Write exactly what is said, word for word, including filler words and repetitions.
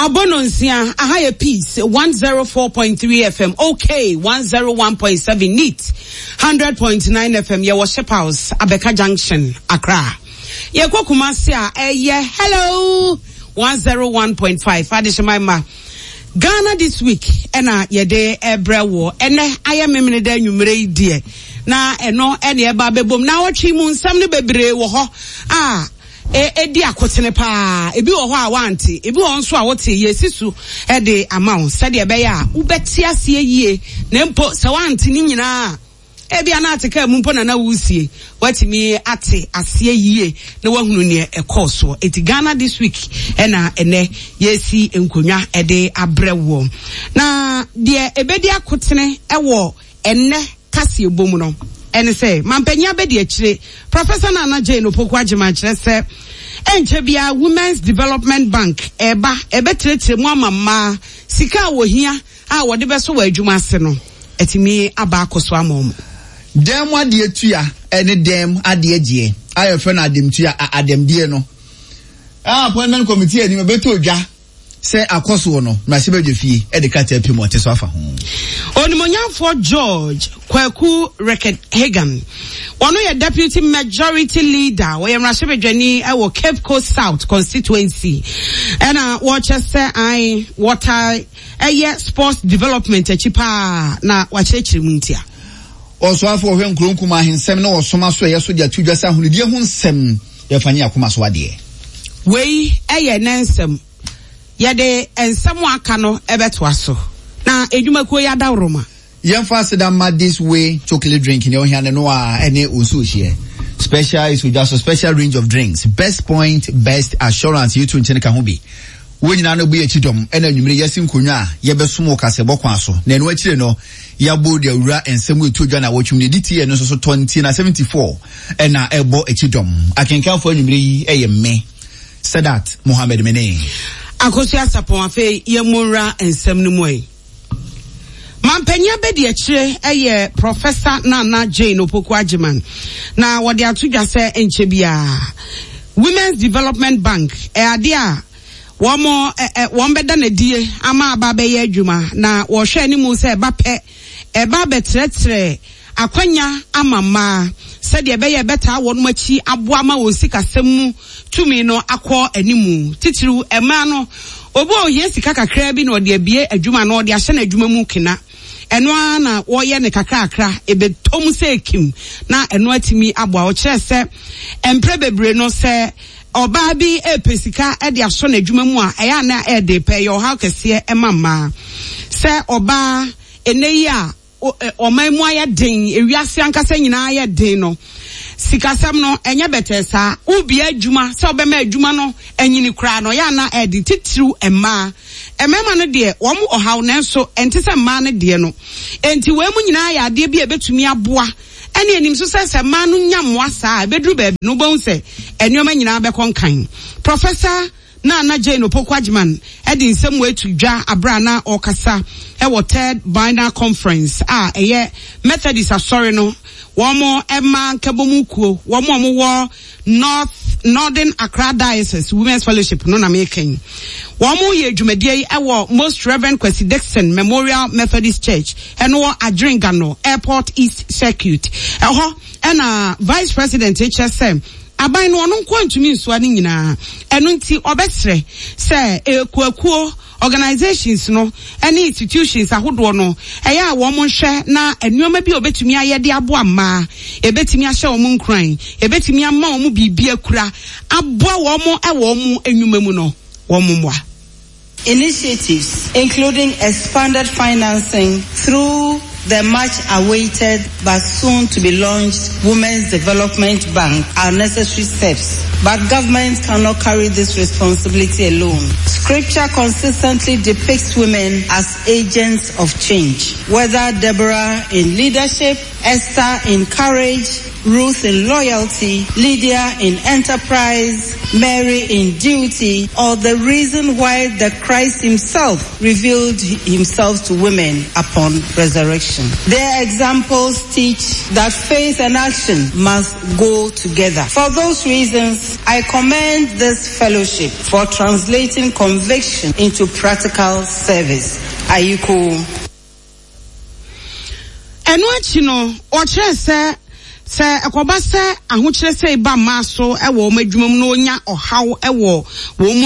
Abononsia, a higher piece, one oh four point three F M, okay, one oh one point seven neat, one hundred point nine F M, your worship house, Abeka Junction, Accra. Yeko Kumasia, eh, yeah, hello, one oh one point five, Adishamaima. Ghana this week, ena yede ebrewo, ene aya memene de numere die. Na eno ene eba bebom, na wachi mu nsam ne bebre wo ho. Ah, e edi akotene pa ebi wo ho a wanti ebi wo nso a wote yesisu e de amount said e be ya ubeti asie yie na mpo se wanti ni nyina ebi ana ateka mu mpo na na wusie watimi ate asie yie na wahunu ne e course eti Ghana this week e na ene yesi enkonwa e de abrewo na de ebedi akotene e wo enne kase ebomu no ene say mampanya be de akire Professor Nana Jane Opoku Agyeman kire say enchebia Women's Development Bank eba ebetrete mu amama sika wo hia a wo de beso wa adwuma ase no etimi aba akoso amom dem ade atua ene dem ade agie ayo fe na adem tua adem die no ah appointment committee ani beto odwa se akoso no na se bedwe fie e de kata pim ote so afa ho Onimonyafo George Kwaku Record Hagan ono ye deputy majority leader we Mrashebedwani e wo Cape Coast South constituency and uh watch say I water eye sports development achipa na wachechiri muntia also afọ hwe nkronkuma hensem na osoma so ye so dia tudwa sa hunudie hu nsem ye fanye akoma so ade we eye nensem ye de ensem aka no ebeto aso na edwumakuo ya dawroma yemfa sedama this way chocolate drink in your hand no a ene osu hie special is just a special range of drinks best point best assurance you to nchene ka ho bi we nyina no bu echidom ena nwumire yesin konwa ye besomo kase bokwan so na eno akire no ya bo de awura ensem etodwa na wotwumne diti no so so twenty na seventy-four ena ebo echidom akenkanfo nwumire yi eye me Sadat Mohammed Mene akosia sapon afi ye monra ensem no moy Mampenya be de akire eye Professor Nana Jane Opoku Agyeman na wode atodwa se enchebia Women's Development Bank e ade a womo won beda na die ama aba be ye adwuma na wo hwe ani mu se eba pe eba betretre akwanya amama se de be ye beta won machi aboa ma won sikasem tumi no akọ animu titiru ema no obo ohie sika kakra bi na ode abie adwuma na ode ahye na adwuma mu kina eno ana wo ye ne kakra akra ebetom se ekim na eno atimi aboa wo kire se empre bebre no se oba bi epesika e de aso na adwuma mu a eya na e de pe yo how kese e mama se oba eneyi a o man mu aye den ewiase ankasa nyina aye den no sikasam no enye betesa ubi adwuma se obema adwuma no enyini kra no ya na e de titiru ema emema no de wo mu ohaw na so enti se ma no de no enti we mu nyina ya de bi ebetumi aboa ene enim so se ma no nyamwa saa bedru ba no bon se enyoma nyina be konkan Professor Nana Jane Opoku Agyeman edi nsem we tudwa abra na okasa e wo third binder conference ah eye Methodist asori no womo ema nkabomukuo womo omo North Northern Accra Diocese Women's Fellowship no na making womo ye dwumadie e wo Most Reverend Kwesi Dixon Memorial Methodist Church eno wo Adringano Airport East Circuit eho ena Vice President H S M aban no ono kwantumi nsoa ni nyina eno nti obesre se ekuakuo organizations no any institutions ahodo no eya wo mo hwe na enuoma bi obetumi ayede aboa ma ebetumi ahye wo mo nkran ebetumi ama wo mo bibia kura aboa wo mo e wo mo enwuma mu no wo mo moa initiatives including expanded financing through the much-awaited but soon-to-be-launched Women's Development Bank are necessary steps, but government cannot carry this responsibility alone. Scripture consistently depicts women as agents of change, whether Deborah in leadership, Esther in courage, Ruth in loyalty, Lydia in enterprise, Mary in duty, or the reason why the Christ himself revealed himself to women upon resurrection. Their examples teach that faith and action must go together. For those reasons, I commend this fellowship for translating conviction into practical service. Ayuko. Eno achi no, o kire se se akoba se ahokyere se iba ma so e wo madwumam no nya ohaw e wo wo